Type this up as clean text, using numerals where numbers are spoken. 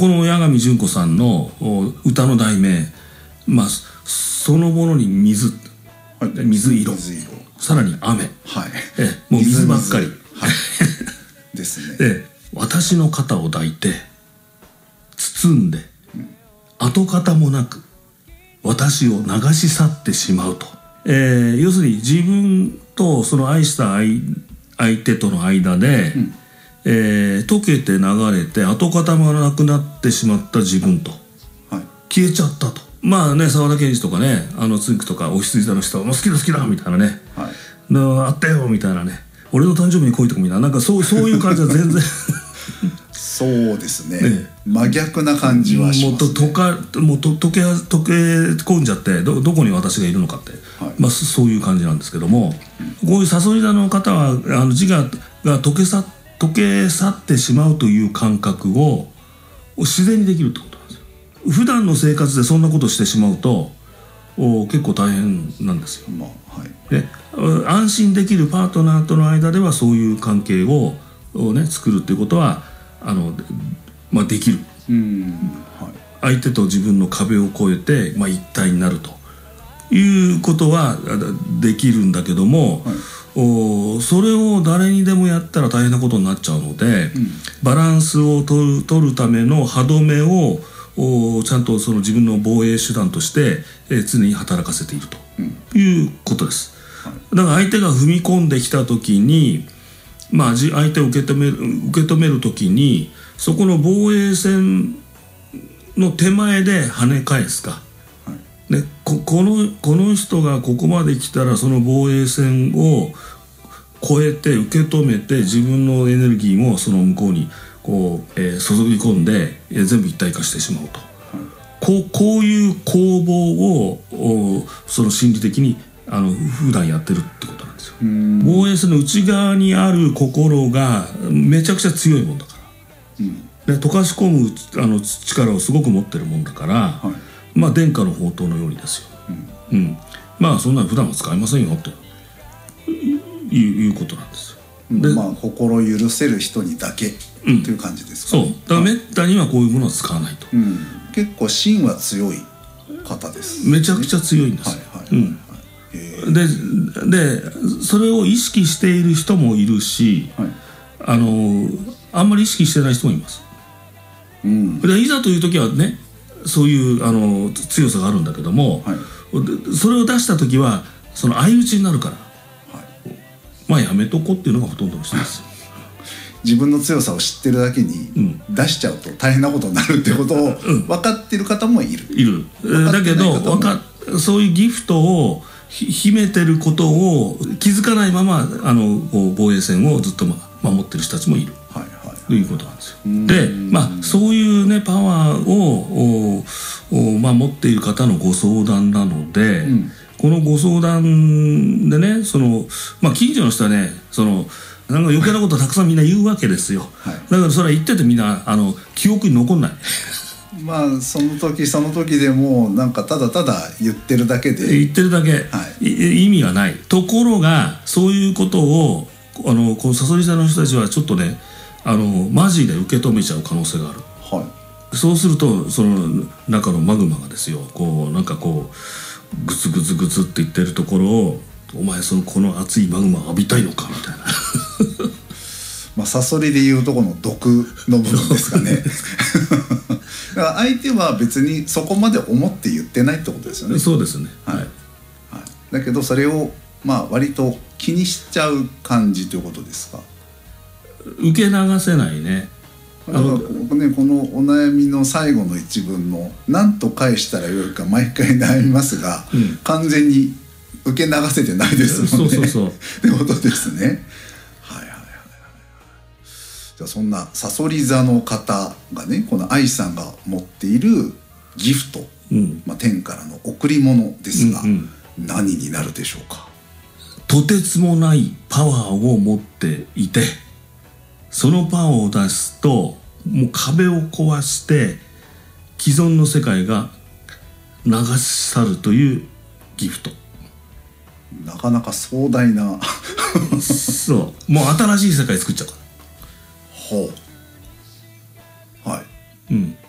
この八神純子さんの歌の題名、そのものに水色、さらに雨、もう水ばっかりですね。 で、私の肩を抱いて包んで、跡形もなく私を流し去ってしまうと、要するに自分とその愛した相手との間で、溶けて流れて跡形もなくなってしまった自分と、消えちゃったと。沢田研二とかね、つんくとかおひついたの人はもう好きだ好きだみたいなね、あったよみたいなね、俺の誕生日に来いとかみたいな、なんかそういう感じは全然そうですね、真逆な感じはしますね。 もう溶け込んじゃって、どこに私がいるのかって、そういう感じなんですけども、こういうさそり座の方は自我が溶け去ってしまうという感覚を自然にできるってことなんですよ。普段の生活でそんなことしてしまうと結構大変なんですよ。で、安心できるパートナーとの間ではそういう関係を作るっていうことはできる。相手と自分の壁を越えて、一体になるということはできるんだけども、それを誰にでもやったら大変なことになっちゃうので、バランスを取るための歯止めをちゃんとその自分の防衛手段として、常に働かせているということです。だから相手が踏み込んできた時に、相手を受け止める時に、そこの防衛線の手前で跳ね返すか、この人がここまで来たらその防衛線を越えて受け止めて、自分のエネルギーもその向こうに注ぎ込んで全部一体化してしまうと、こういう攻防をその心理的に普段やってるってことなんですよ。防衛線の内側にある心がめちゃくちゃ強いもんだから、溶かし込む力をすごく持ってるもんだから、殿下の宝刀のようにですよ。そんなの普段は使いませんよということなんですよ。 心許せる人にだけという感じですかね。 だからめったにはこういうものは使わないと。 結構芯は強い方です、 めちゃくちゃ強いんです。でそれを意識している人もいるし、あんまり意識してない人もいます。でいざという時はね、そういう強さがあるんだけども、それを出した時はその相打ちになるから、やめとこっていうのがほとんどの人です。 自分の強さを知ってるだけに、出しちゃうと大変なことになるってことを分かってる方もいる。 だけどそういうギフトを秘めてることを気づかないまま防衛線をずっと守ってる人たちもいるということなんですよ。で、そういうねパワーを持っている方のご相談なので、このご相談でね、近所の人はね、なんか余計なことをたくさんみんな言うわけですよ。だからそれは言っててみんな記憶に残んない。 その時その時でもなんかただただ言ってるだけで意味がない。ところがそういうことをこのさそり座の人たちはちょっとねマジで受け止めちゃう可能性がある。そうするとその中のマグマがですよ、なんかグツグツグツって言ってるところを、お前この熱いマグマを浴びたいのかみたいなサソリでいうとこの毒の部分ですかね。だから相手は別にそこまで思って言ってないってことですよね。 そうですね。 だけどそれを割と気にしちゃう感じということですか。 受け流せないね。 このお悩みの最後の一文の何と返したらよいか毎回悩みますが、完全に受け流せてないですもんね。ってことですね。じゃあそんなさそり座の方がね、この愛さんが持っているギフト、天からの贈り物ですが、何になるでしょうか。 とてつもないパワーを持っていて、そのパワーを出すともう壁を壊して既存の世界が流し去るというギフト。 なかなか壮大なもう新しい世界作っちゃうから。